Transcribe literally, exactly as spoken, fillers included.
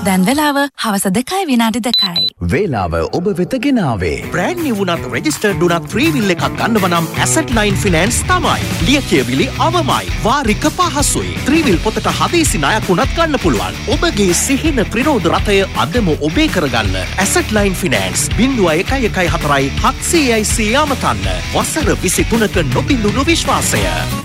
දැන් වෙලාව හවස දෙකයි විනාඩි දෙකයි. වේලාව ඔබ වෙත ගෙනාවේ. බ්‍රෑන්ඩ් නිව් වුණත් රෙජිස්ටර්ඩ් වුණත් ත්‍රී වීල් එකක් ගන්නව නම් Asset Line Finance තමයි. ලියකියවිලි අවමයි. වාරික පහසුයි. ත්‍රී වීල් පොතට හදිසි ණයක් වුණත් ගන්න පුළුවන්. ඔබගේ සිහින ප්‍රිරෝධ රථය අදම ඔබේ කරගන්න. Asset Line Finance බිංදුව එකයි එකයි හතරයි හත්සියයි සිය අමතන්න. වසර විසි තුනක නොබිඳුණු විශ්වාසය.